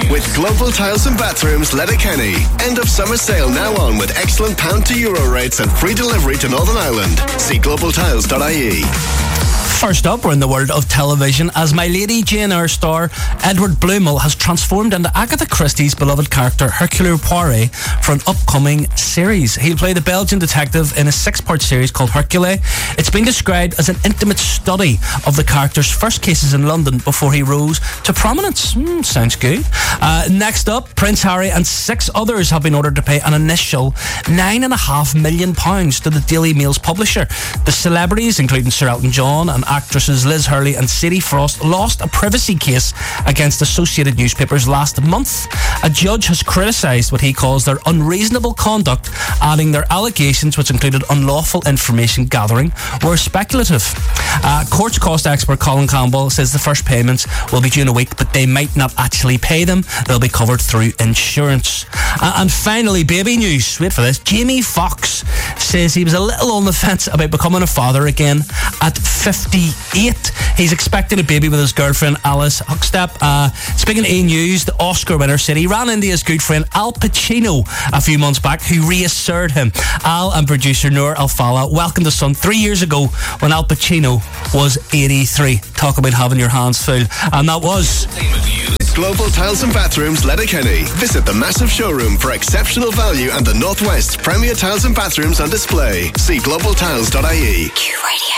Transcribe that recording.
With Global Tiles and Bathrooms, Letterkenny. End of summer sale now on with excellent pound to euro rates and free delivery to Northern Ireland. See globaltiles.ie. First up, we're in the world of television as My Lady Jane Eyre star Edward Bluemel has transformed into Agatha Christie's beloved character Hercule Poirot for an upcoming series. He'll play the Belgian detective in a 6-part series called Hercule. It's been described as an intimate study of the character's first cases in London before he rose to prominence. Sounds good. Next up, Prince Harry and 6 others have been ordered to pay an initial £9.5 million to the Daily Mail's publisher. The celebrities, including Sir Elton John and actresses Liz Hurley and Sadie Frost, lost a privacy case against Associated Newspapers last month. A judge has criticised what he calls their unreasonable conduct, adding their allegations, which included unlawful information gathering, were speculative. Courts cost expert Colin Campbell says the first payments will be due in a week, but they might not actually pay them. They'll be covered through insurance. And finally, baby news. Wait for this. Jamie Foxx says he was a little on the fence about becoming a father again at 58. He's expecting a baby with his girlfriend Alice Huckstep. Speaking of E-News, the Oscar winner said he ran into his good friend Al Pacino a few months back, who reassured him. Al and producer Noor Al-Fala welcomed the son 3 years ago when Al Pacino was 83. Talk about having your hands full. And that was Global Tiles and Bathrooms, Letterkenny. Visit the massive showroom for exceptional value and the Northwest's premier tiles and bathrooms on display. See globaltiles.ie. Q Radio.